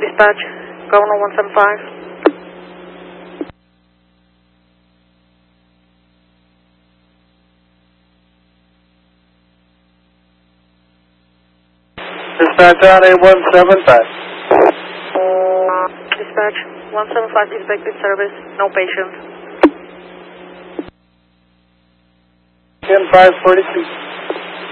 Dispatch, Governor 175. Dispatch on A175. Dispatch, 175 expected service, no patients. 10542.